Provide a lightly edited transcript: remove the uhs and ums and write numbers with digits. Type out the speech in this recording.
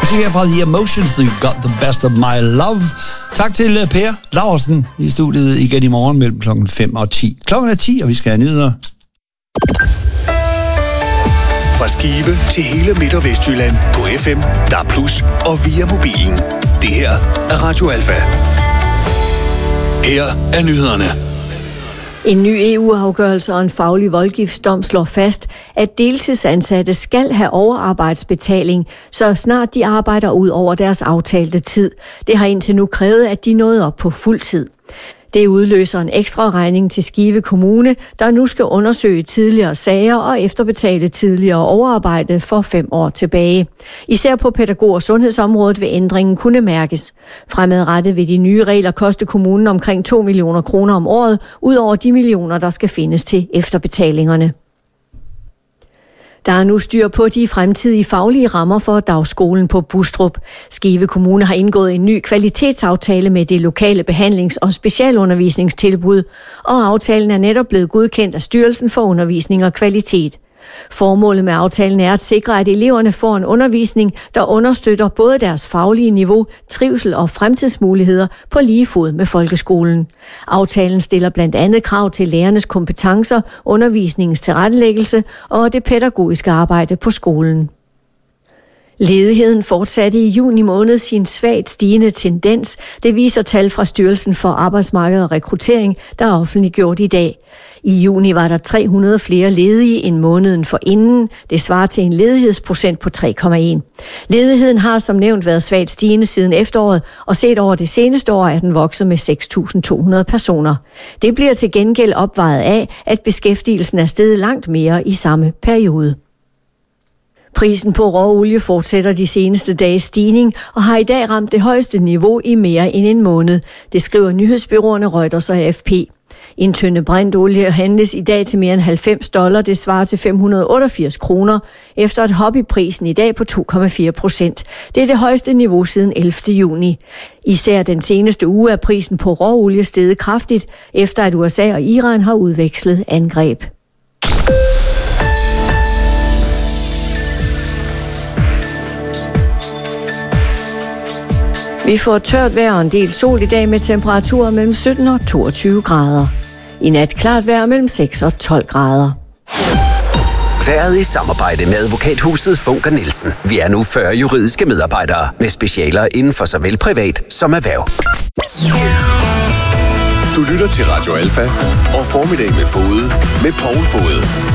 Musik her fra The Emotions, You Got the Best of My Love. Tak til Per Laursen i studiet igen i morgen mellem klokken 5 og 10. Klokken er 10, og vi skal have nyheder. Fra Skive til hele Midt- og Vestjylland på FM, DAB+ og via mobilen. Det her er Radio Alfa. Her er nyhederne. En ny EU-afgørelse og en faglig voldgiftsdom slår fast, at deltidsansatte skal have overarbejdsbetaling, så snart de arbejder ud over deres aftalte tid. Det har indtil nu krævet, at de nåede op på fuld tid. Det udløser en ekstra regning til Skive Kommune, der nu skal undersøge tidligere sager og efterbetale tidligere overarbejde for 5 år tilbage. Især på pædagog- og sundhedsområdet vil ændringen kunne mærkes. Fremadrettet vil de nye regler koste kommunen omkring 2 millioner kroner om året, ud over de millioner, der skal findes til efterbetalingerne. Der er nu styr på de fremtidige faglige rammer for dagskolen på Bustrup. Skive Kommune har indgået en ny kvalitetsaftale med det lokale behandlings- og specialundervisningstilbud, og aftalen er netop blevet godkendt af Styrelsen for Undervisning og Kvalitet. Formålet med aftalen er at sikre, at eleverne får en undervisning, der understøtter både deres faglige niveau, trivsel og fremtidsmuligheder på lige fod med folkeskolen. Aftalen stiller blandt andet krav til lærernes kompetencer, undervisningens tilrettelæggelse og det pædagogiske arbejde på skolen. Ledigheden fortsatte i juni måned sin svagt stigende tendens. Det viser tal fra Styrelsen for Arbejdsmarked og Rekruttering, der er offentliggjort i dag. I juni var der 300 flere ledige end måneden forinden. Det svarer til en ledighedsprocent på 3,1. Ledigheden har som nævnt været svagt stigende siden efteråret, og set over det seneste år er den vokset med 6.200 personer. Det bliver til gengæld opvejet af, at beskæftigelsen er steget langt mere i samme periode. Prisen på råolie fortsætter de seneste dages stigning og har i dag ramt det højeste niveau i mere end en måned. Det skriver nyhedsbureauerne Reuters og AFP. En tønde brintolie handles i dag til mere end $90. Det svarer til 588 kroner, efter at hobbyprisen i dag på 2,4%. Det er det højeste niveau siden 11. juni. Især den seneste uge er prisen på råolie steget kraftigt, efter at USA og Iran har udvekslet angreb. Vi får tørt vejr og en del sol i dag med temperaturer mellem 17 og 22 grader. I nat klart vejr mellem 6 og 12 grader. Været i samarbejde med advokathuset Funker Nielsen. Vi er nu 40 juridiske medarbejdere med specialer inden for såvel privat som erhverv. Du lytter til Radio Alfa og Formiddag med Fode med Poul Fode.